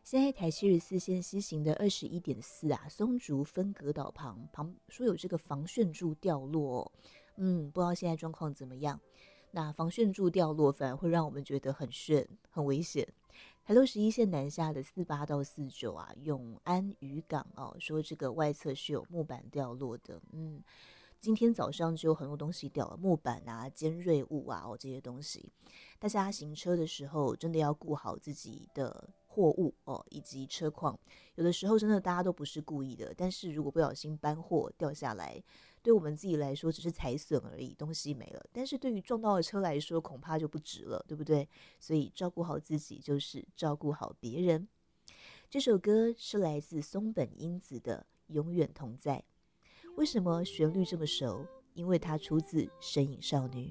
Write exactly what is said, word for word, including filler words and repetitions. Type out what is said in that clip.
现在台七十四线西行的二十一点四啊，松竹分隔岛旁旁说有这个防汛柱掉落、哦，嗯，不知道现在状况怎么样。那防汛柱掉落反而会让我们觉得很炫、很危险。台六十一线南下的四八到四九啊，永安渔港哦，说这个外侧是有木板掉落的，嗯，今天早上就有很多东西掉了，木板啊、尖锐物啊哦这些东西，大家行车的时候真的要顾好自己的货物哦，以及车况。有的时候真的大家都不是故意的，但是如果不小心搬货掉下来，对我们自己来说只是财损而已，东西没了。但是对于撞到的车来说，恐怕就不值了，对不对？所以照顾好自己就是照顾好别人。这首歌是来自松本英子的《永远同在》。为什么旋律这么熟？因为它出自《神隐少女》。